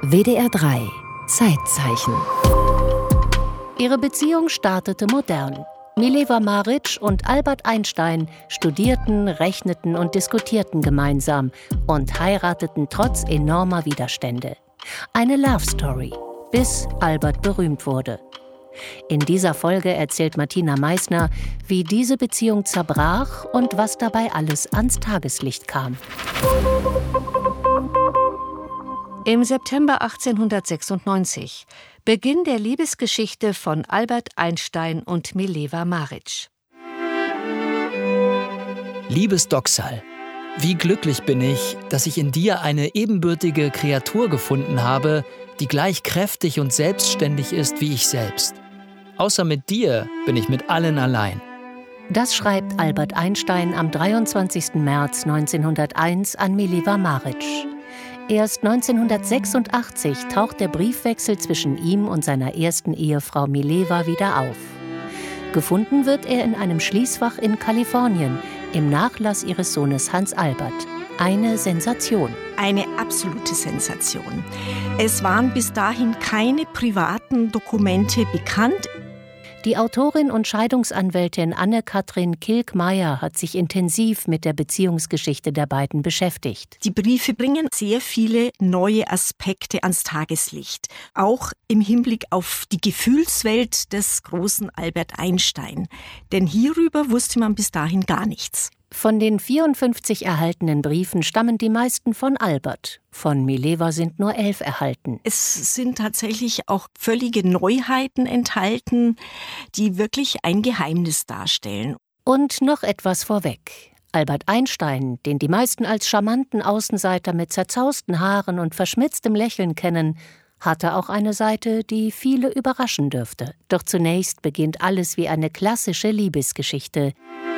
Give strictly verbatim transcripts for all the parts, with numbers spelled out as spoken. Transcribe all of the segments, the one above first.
W D R drei Zeitzeichen. Ihre Beziehung startete modern. Mileva Maric und Albert Einstein studierten, rechneten und diskutierten gemeinsam und heirateten trotz enormer Widerstände. Eine Love Story, bis Albert berühmt wurde. In dieser Folge erzählt Martina Meissner, wie diese Beziehung zerbrach und was dabei alles ans Tageslicht kam. Im September achtzehnhundertsechsundneunzig, Beginn der Liebesgeschichte von Albert Einstein und Mileva Maric. Liebes Doksal, wie glücklich bin ich, dass ich in dir eine ebenbürtige Kreatur gefunden habe, die gleich kräftig und selbstständig ist wie ich selbst. Außer mit dir bin ich mit allen allein. Das schreibt Albert Einstein am dreiundzwanzigsten März neunzehnhunderteins an Mileva Maric. Erst neunzehnhundertsechsundachtzig taucht der Briefwechsel zwischen ihm und seiner ersten Ehefrau Mileva wieder auf. Gefunden wird er in einem Schließfach in Kalifornien, im Nachlass ihres Sohnes Hans Albert. Eine Sensation. Eine absolute Sensation. Es waren bis dahin keine privaten Dokumente bekannt. Die Autorin und Scheidungsanwältin Anne-Kathrin Kilk-Meyer hat sich intensiv mit der Beziehungsgeschichte der beiden beschäftigt. Die Briefe bringen sehr viele neue Aspekte ans Tageslicht, auch im Hinblick auf die Gefühlswelt des großen Albert Einstein. Denn hierüber wusste man bis dahin gar nichts. Von den vierundfünfzig erhaltenen Briefen stammen die meisten von Albert. Von Mileva sind nur elf erhalten. Es sind tatsächlich auch völlige Neuheiten enthalten, die wirklich ein Geheimnis darstellen. Und noch etwas vorweg. Albert Einstein, den die meisten als charmanten Außenseiter mit zerzausten Haaren und verschmitztem Lächeln kennen, hatte auch eine Seite, die viele überraschen dürfte. Doch zunächst beginnt alles wie eine klassische Liebesgeschichte.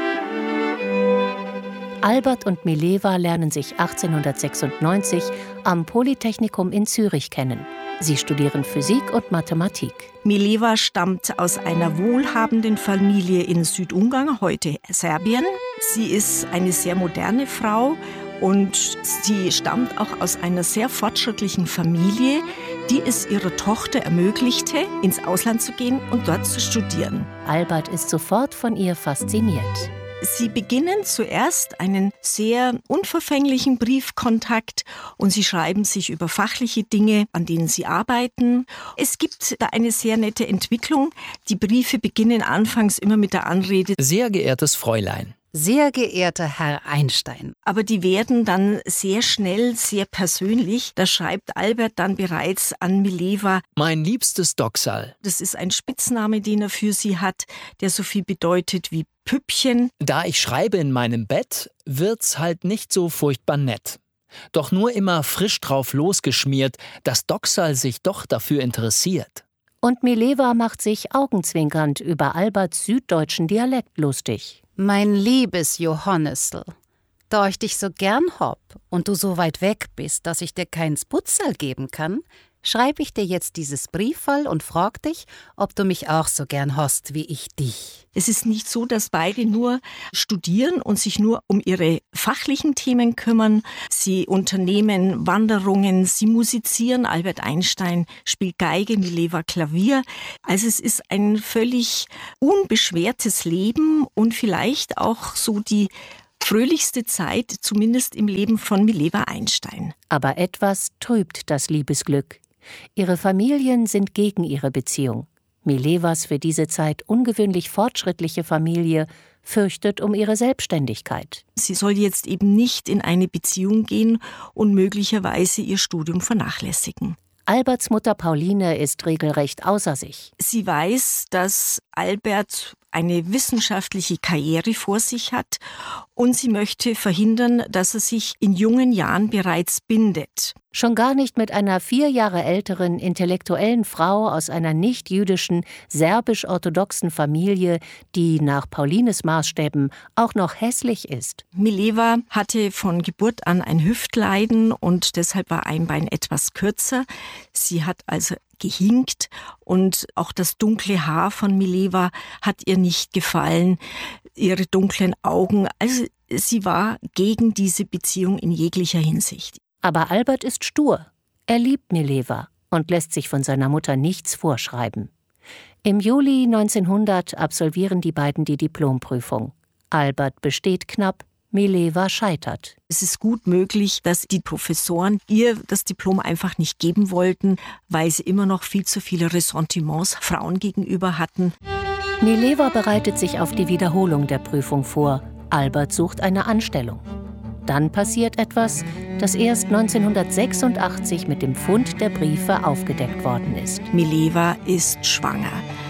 Albert und Mileva lernen sich achtzehnhundertsechsundneunzig am Polytechnikum in Zürich kennen. Sie studieren Physik und Mathematik. Mileva stammt aus einer wohlhabenden Familie in Südungarn, heute Serbien. Sie ist eine sehr moderne Frau und sie stammt auch aus einer sehr fortschrittlichen Familie, die es ihrer Tochter ermöglichte, ins Ausland zu gehen und dort zu studieren. Albert ist sofort von ihr fasziniert. Sie beginnen zuerst einen sehr unverfänglichen Briefkontakt und sie schreiben sich über fachliche Dinge, an denen sie arbeiten. Es gibt da eine sehr nette Entwicklung. Die Briefe beginnen anfangs immer mit der Anrede: Sehr geehrtes Fräulein. Sehr geehrter Herr Einstein. Aber die werden dann sehr schnell, sehr persönlich. Da schreibt Albert dann bereits an Mileva: Mein liebstes Doksal. Das ist ein Spitzname, den er für sie hat, der so viel bedeutet wie Püppchen. Da ich schreibe in meinem Bett, wird's halt nicht so furchtbar nett. Doch nur immer frisch drauf losgeschmiert, dass Doksal sich doch dafür interessiert. Und Mileva macht sich augenzwinkernd über Alberts süddeutschen Dialekt lustig. Mein liebes Johannessl, da ich dich so gern hab und du so weit weg bist, dass ich dir kein Sputzel geben kann, schreibe ich dir jetzt dieses Briefall und frag dich, ob du mich auch so gern hast wie ich dich. Es ist nicht so, dass beide nur studieren und sich nur um ihre fachlichen Themen kümmern. Sie unternehmen Wanderungen, sie musizieren. Albert Einstein spielt Geige, Mileva Klavier. Also es ist ein völlig unbeschwertes Leben und vielleicht auch so die fröhlichste Zeit, zumindest im Leben von Mileva Einstein. Aber etwas trübt das Liebesglück. Ihre Familien sind gegen ihre Beziehung. Milevas für diese Zeit ungewöhnlich fortschrittliche Familie fürchtet um ihre Selbstständigkeit. Sie soll jetzt eben nicht in eine Beziehung gehen und möglicherweise ihr Studium vernachlässigen. Alberts Mutter Pauline ist regelrecht außer sich. Sie weiß, dass Albert eine wissenschaftliche Karriere vor sich hat und sie möchte verhindern, dass er sich in jungen Jahren bereits bindet. Schon gar nicht mit einer vier Jahre älteren intellektuellen Frau aus einer nicht-jüdischen, serbisch-orthodoxen Familie, die nach Paulines Maßstäben auch noch hässlich ist. Mileva hatte von Geburt an ein Hüftleiden und deshalb war ein Bein etwas kürzer. Sie hat also gehinkt und auch das dunkle Haar von Mileva hat ihr nicht gefallen, ihre dunklen Augen. Also sie war gegen diese Beziehung in jeglicher Hinsicht. Aber Albert ist stur. Er liebt Mileva und lässt sich von seiner Mutter nichts vorschreiben. Im Juli neunzehnhundert absolvieren die beiden die Diplomprüfung. Albert besteht knapp, Mileva scheitert. Es ist gut möglich, dass die Professoren ihr das Diplom einfach nicht geben wollten, weil sie immer noch viel zu viele Ressentiments Frauen gegenüber hatten. Mileva bereitet sich auf die Wiederholung der Prüfung vor. Albert sucht eine Anstellung. Dann passiert etwas, das erst neunzehnhundertsechsundachtzig mit dem Fund der Briefe aufgedeckt worden ist. Mileva ist schwanger.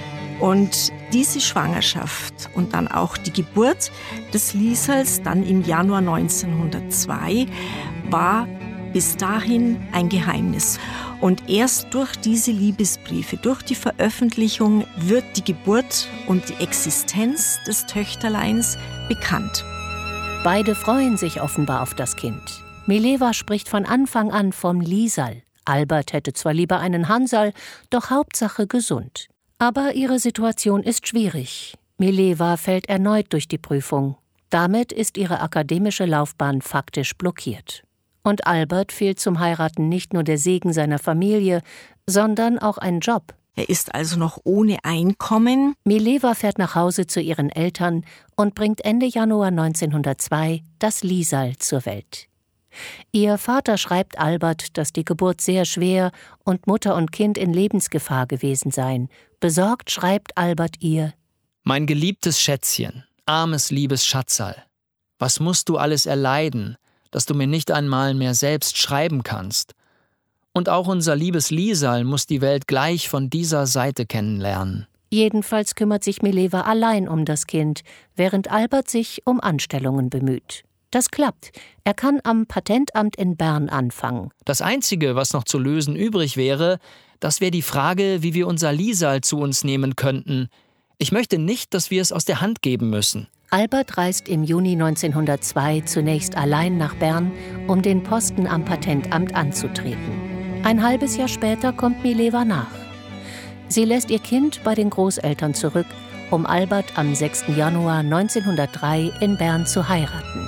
Und diese Schwangerschaft und dann auch die Geburt des Lieserls, dann im Januar neunzehnhundertzwei, war bis dahin ein Geheimnis. Und erst durch diese Liebesbriefe, durch die Veröffentlichung wird die Geburt und die Existenz des Töchterleins bekannt. Beide freuen sich offenbar auf das Kind. Mileva spricht von Anfang an vom Lieserl. Albert hätte zwar lieber einen Hansal, doch Hauptsache gesund. Aber ihre Situation ist schwierig. Mileva fällt erneut durch die Prüfung. Damit ist ihre akademische Laufbahn faktisch blockiert. Und Albert fehlt zum Heiraten nicht nur der Segen seiner Familie, sondern auch ein Job. Er ist also noch ohne Einkommen. Mileva fährt nach Hause zu ihren Eltern und bringt Ende Januar neunzehnhundertzwei das Lieserl zur Welt. Ihr Vater schreibt Albert, dass die Geburt sehr schwer und Mutter und Kind in Lebensgefahr gewesen seien. Besorgt schreibt Albert ihr: Mein geliebtes Schätzchen, armes, liebes Schatzal, was musst du alles erleiden, dass du mir nicht einmal mehr selbst schreiben kannst? Und auch unser liebes Lieserl muss die Welt gleich von dieser Seite kennenlernen. Jedenfalls kümmert sich Mileva allein um das Kind, während Albert sich um Anstellungen bemüht. Das klappt. Er kann am Patentamt in Bern anfangen. Das Einzige, was noch zu lösen übrig wäre, das wäre die Frage, wie wir unser Lieserl zu uns nehmen könnten. Ich möchte nicht, dass wir es aus der Hand geben müssen. Albert reist im Juni neunzehnhundertzwei zunächst allein nach Bern, um den Posten am Patentamt anzutreten. Ein halbes Jahr später kommt Mileva nach. Sie lässt ihr Kind bei den Großeltern zurück, um Albert am sechsten Januar neunzehnhundertdrei in Bern zu heiraten.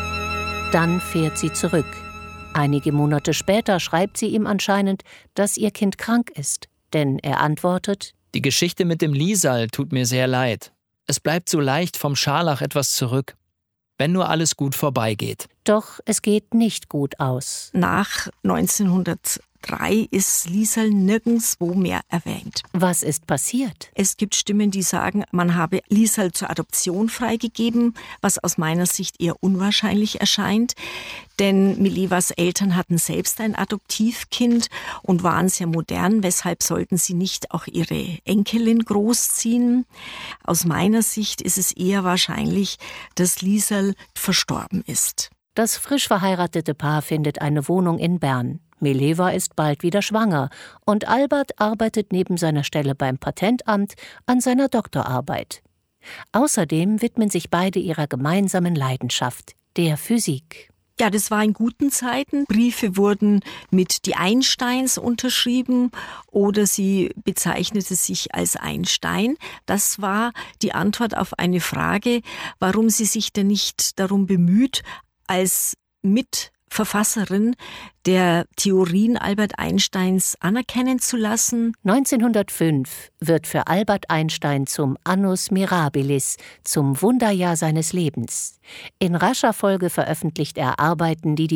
Dann fährt sie zurück. Einige Monate später schreibt sie ihm anscheinend, dass ihr Kind krank ist. Denn er antwortet: Die Geschichte mit dem Lieserl tut mir sehr leid. Es bleibt so leicht vom Scharlach etwas zurück. Wenn nur alles gut vorbeigeht. Doch es geht nicht gut aus. Nach neunzehnhundertdrei ist Lieserl nirgendwo mehr erwähnt. Was ist passiert? Es gibt Stimmen, die sagen, man habe Lieserl zur Adoption freigegeben, was aus meiner Sicht eher unwahrscheinlich erscheint. Denn Milevas Eltern hatten selbst ein Adoptivkind und waren sehr modern. Weshalb sollten sie nicht auch ihre Enkelin großziehen? Aus meiner Sicht ist es eher wahrscheinlich, dass Lieserl verstorben ist. Das frisch verheiratete Paar findet eine Wohnung in Bern. Mileva ist bald wieder schwanger und Albert arbeitet neben seiner Stelle beim Patentamt an seiner Doktorarbeit. Außerdem widmen sich beide ihrer gemeinsamen Leidenschaft, der Physik. Ja, das war in guten Zeiten. Briefe wurden mit die Einsteins unterschrieben oder sie bezeichnete sich als Einstein. Das war die Antwort auf eine Frage, warum sie sich denn nicht darum bemüht, als Mitverfasserin der Theorien Albert Einsteins anerkennen zu lassen. neunzehnhundertfünf wird für Albert Einstein zum Annus Mirabilis, zum Wunderjahr seines Lebens. In rascher Folge veröffentlicht er Arbeiten, die die